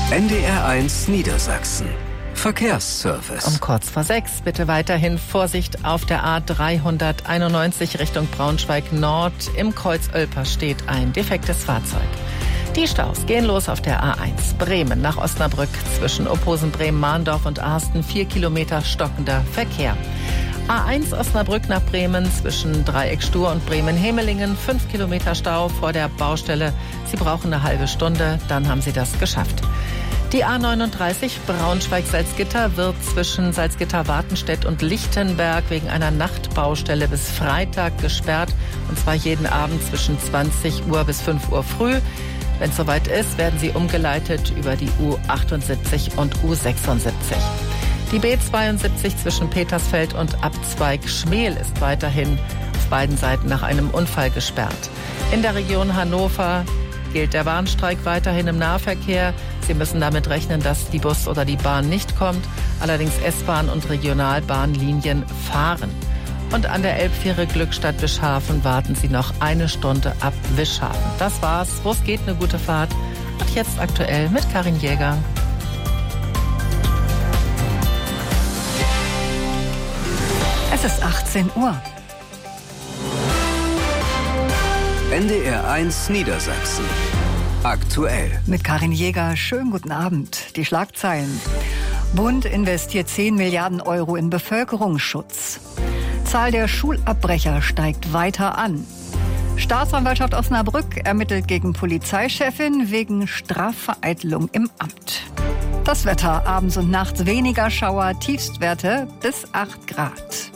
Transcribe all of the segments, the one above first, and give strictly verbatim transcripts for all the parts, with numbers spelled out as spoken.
N D R eins Niedersachsen. Verkehrsservice. Um kurz vor sechs bitte weiterhin Vorsicht auf der A dreihunderteinundneunzig Richtung Braunschweig Nord. Im Kreuz Oelper steht ein defektes Fahrzeug. Die Staus gehen los auf der A eins Bremen nach Osnabrück zwischen Opposen, Bremen, Mahndorf und Arsten. Vier Kilometer stockender Verkehr. A eins Osnabrück nach Bremen zwischen Dreieck Stur und Bremen-Hemelingen. Fünf Kilometer Stau vor der Baustelle. Sie brauchen eine halbe Stunde, dann haben Sie das geschafft. Die A neununddreißig Braunschweig-Salzgitter wird zwischen Salzgitter-Wartenstedt und Lichtenberg wegen einer Nachtbaustelle bis Freitag gesperrt. Und zwar jeden Abend zwischen zwanzig Uhr bis fünf Uhr früh. Wenn es soweit ist, werden sie umgeleitet über die U achtundsiebzig und U sechsundsiebzig. Die B zweiundsiebzig zwischen Petersfeld und Abzweig Schmel ist weiterhin auf beiden Seiten nach einem Unfall gesperrt. In der Region Hannover gilt der Warnstreik weiterhin im Nahverkehr. Sie müssen damit rechnen, dass die Bus oder die Bahn nicht kommt. Allerdings S-Bahn und Regionalbahnlinien fahren. Und an der Elbfähre Glückstadt-Wischhafen warten Sie noch eine Stunde ab Wischhafen. Das war's. Wo es geht, eine gute Fahrt. Und jetzt aktuell mit Karin Jäger. Es ist achtzehn Uhr. N D R eins Niedersachsen. Aktuell. Mit Karin Jäger. Schönen guten Abend. Die Schlagzeilen. Bund investiert zehn Milliarden Euro in Bevölkerungsschutz. Zahl der Schulabbrecher steigt weiter an. Staatsanwaltschaft Osnabrück ermittelt gegen Polizeichefin wegen Strafvereitelung im Amt. Das Wetter, abends und nachts weniger Schauer, Tiefstwerte bis acht Grad.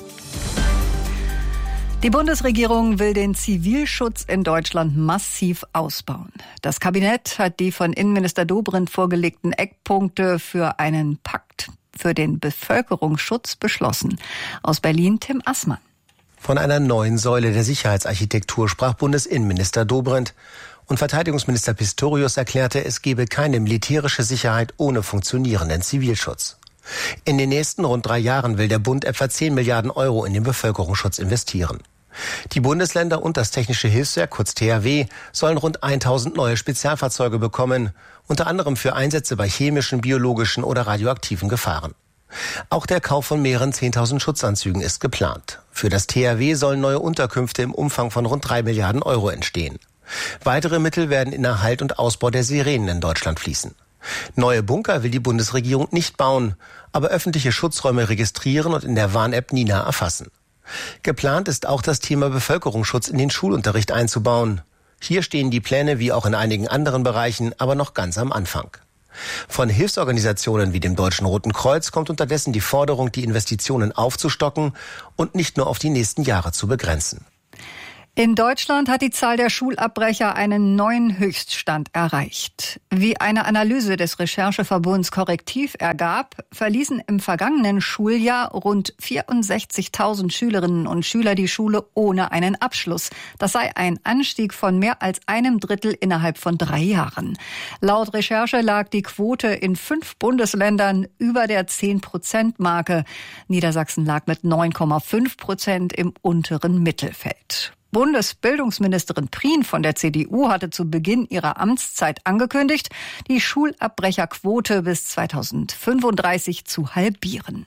Die Bundesregierung will den Zivilschutz in Deutschland massiv ausbauen. Das Kabinett hat die von Innenminister Dobrindt vorgelegten Eckpunkte für einen Pakt für den Bevölkerungsschutz beschlossen. Aus Berlin Tim Assmann. Von einer neuen Säule der Sicherheitsarchitektur sprach Bundesinnenminister Dobrindt. Und Verteidigungsminister Pistorius erklärte, es gebe keine militärische Sicherheit ohne funktionierenden Zivilschutz. In den nächsten rund drei Jahren will der Bund etwa zehn Milliarden Euro in den Bevölkerungsschutz investieren. Die Bundesländer und das Technische Hilfswerk, kurz T H W, sollen rund tausend neue Spezialfahrzeuge bekommen, unter anderem für Einsätze bei chemischen, biologischen oder radioaktiven Gefahren. Auch der Kauf von mehreren zehntausend Schutzanzügen ist geplant. Für das T H W sollen neue Unterkünfte im Umfang von rund drei Milliarden Euro entstehen. Weitere Mittel werden in Erhalt und Ausbau der Sirenen in Deutschland fließen. Neue Bunker will die Bundesregierung nicht bauen, aber öffentliche Schutzräume registrieren und in der Warn-App Nina erfassen. Geplant ist auch das Thema Bevölkerungsschutz in den Schulunterricht einzubauen. Hier stehen die Pläne wie auch in einigen anderen Bereichen aber noch ganz am Anfang. Von Hilfsorganisationen wie dem Deutschen Roten Kreuz kommt unterdessen die Forderung, die Investitionen aufzustocken und nicht nur auf die nächsten Jahre zu begrenzen. In Deutschland hat die Zahl der Schulabbrecher einen neuen Höchststand erreicht. Wie eine Analyse des Rechercheverbunds Korrektiv ergab, verließen im vergangenen Schuljahr rund vierundsechzigtausend Schülerinnen und Schüler die Schule ohne einen Abschluss. Das sei ein Anstieg von mehr als einem Drittel innerhalb von drei Jahren. Laut Recherche lag die Quote in fünf Bundesländern über der zehn-Prozent-Marke. Niedersachsen lag mit neun Komma fünf Prozent im unteren Mittelfeld. Bundesbildungsministerin Prien von der C D U hatte zu Beginn ihrer Amtszeit angekündigt, die Schulabbrecherquote bis zweitausendfünfunddreißig zu halbieren.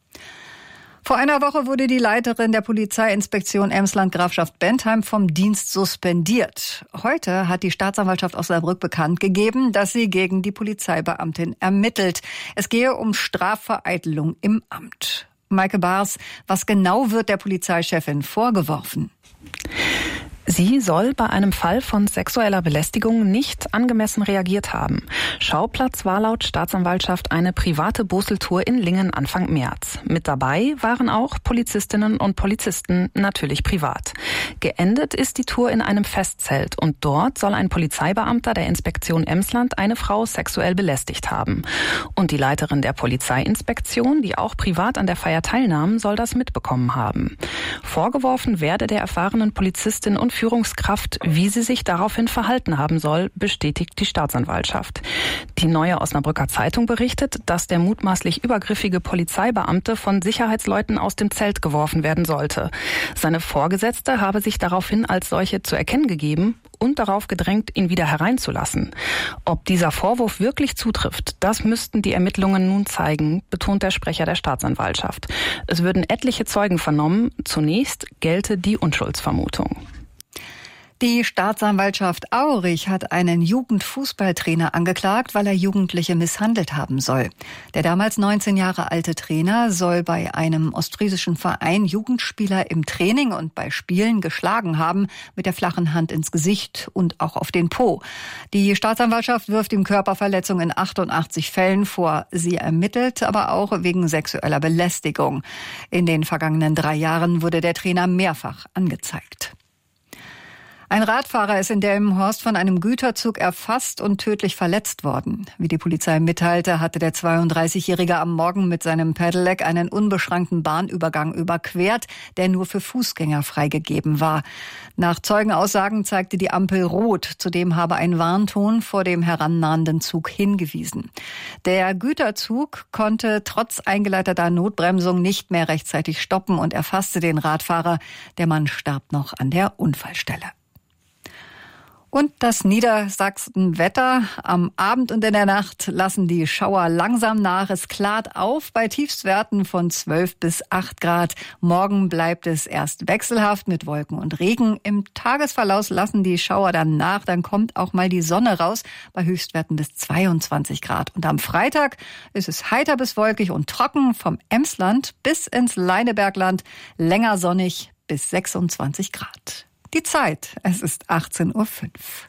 Vor einer Woche wurde die Leiterin der Polizeiinspektion Emsland-Grafschaft Bentheim vom Dienst suspendiert. Heute hat die Staatsanwaltschaft Osnabrück bekannt gegeben, dass sie gegen die Polizeibeamtin ermittelt. Es gehe um Strafvereitelung im Amt. Maike Baars, was genau wird der Polizeichefin vorgeworfen? Sie soll bei einem Fall von sexueller Belästigung nicht angemessen reagiert haben. Schauplatz war laut Staatsanwaltschaft eine private Boseltour in Lingen Anfang März. Mit dabei waren auch Polizistinnen und Polizisten, natürlich privat. Geendet ist die Tour in einem Festzelt und dort soll ein Polizeibeamter der Inspektion Emsland eine Frau sexuell belästigt haben. Und die Leiterin der Polizeiinspektion, die auch privat an der Feier teilnahm, soll das mitbekommen haben. Vorgeworfen werde der erfahrenen Polizistin und Führungskraft, wie sie sich daraufhin verhalten haben soll, bestätigt die Staatsanwaltschaft. Die Neue Osnabrücker Zeitung berichtet, dass der mutmaßlich übergriffige Polizeibeamte von Sicherheitsleuten aus dem Zelt geworfen werden sollte. Seine Vorgesetzte habe sich daraufhin als solche zu erkennen gegeben und darauf gedrängt, ihn wieder hereinzulassen. Ob dieser Vorwurf wirklich zutrifft, das müssten die Ermittlungen nun zeigen, betont der Sprecher der Staatsanwaltschaft. Es würden etliche Zeugen vernommen. Zunächst gelte die Unschuldsvermutung. Die Staatsanwaltschaft Aurich hat einen Jugendfußballtrainer angeklagt, weil er Jugendliche misshandelt haben soll. Der damals neunzehn Jahre alte Trainer soll bei einem ostfriesischen Verein Jugendspieler im Training und bei Spielen geschlagen haben, mit der flachen Hand ins Gesicht und auch auf den Po. Die Staatsanwaltschaft wirft ihm Körperverletzung in achtundachtzig Fällen vor. Sie ermittelt aber auch wegen sexueller Belästigung. In den vergangenen drei Jahren wurde der Trainer mehrfach angezeigt. Ein Radfahrer ist in Delmenhorst von einem Güterzug erfasst und tödlich verletzt worden. Wie die Polizei mitteilte, hatte der zweiunddreißigjährige am Morgen mit seinem Pedelec einen unbeschrankten Bahnübergang überquert, der nur für Fußgänger freigegeben war. Nach Zeugenaussagen zeigte die Ampel rot. Zudem habe ein Warnton vor dem herannahenden Zug hingewiesen. Der Güterzug konnte trotz eingeleiteter Notbremsung nicht mehr rechtzeitig stoppen und erfasste den Radfahrer. Der Mann starb noch an der Unfallstelle. Und das Niedersachsen-Wetter. Am Abend und in der Nacht lassen die Schauer langsam nach. Es klart auf bei Tiefstwerten von zwölf bis acht Grad. Morgen bleibt es erst wechselhaft mit Wolken und Regen. Im Tagesverlauf lassen die Schauer dann nach. Dann kommt auch mal die Sonne raus bei Höchstwerten bis zweiundzwanzig Grad. Und am Freitag ist es heiter bis wolkig und trocken. Vom Emsland bis ins Leinebergland länger sonnig bis sechsundzwanzig Grad. Die Zeit, es ist achtzehn Uhr fünf.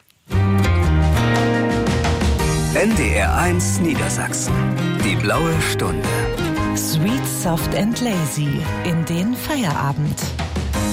N D R eins Niedersachsen. Die blaue Stunde. Sweet, soft and lazy in den Feierabend.